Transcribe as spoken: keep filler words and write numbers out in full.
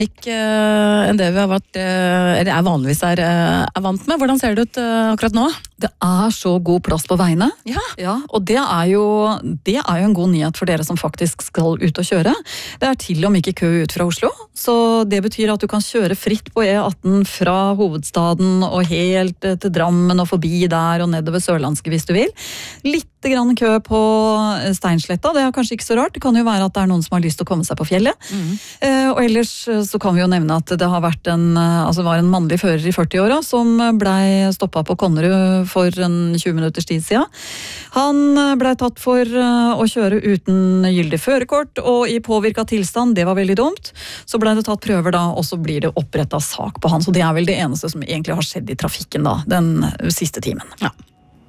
Ikke uh, enn det vi har vært, uh, eller er vanligvis er, uh, er vant med. Hvordan ser det ut uh, akkurat nå? Det er så god plass på veiene. Ja. Ja, og det er, jo, det er jo en god nyhet for dere som faktisk skal ut og kjøre. Det er til og med ikke kø ut fra Oslo, så det betyr at du kan kjøre fritt på E atten fra hovedstaden og helt til Drammen og forbi der og nedover Sørlandske hvis du vil. Litt grann kø på Steinsletta, det er kanskje ikke så rart. Det kan jo være at det er noen som har lyst til å komme seg på fjellet. Mm. Eh, og ellers så kan vi jo nevne at det har vært en, altså var en mannlig fører i førti-åra som blei stoppet på Konnerud for en tjue minutters tid siden. Han blei tatt for å kjøre uten gyldig førerkort og i påvirket tilstand, det var veldig dumt. Så blei det tatt prøver da, og så blir det opprettet sak på han. Så det er vel det eneste som egentlig har skjedd i trafikken da, den siste timen. Ja.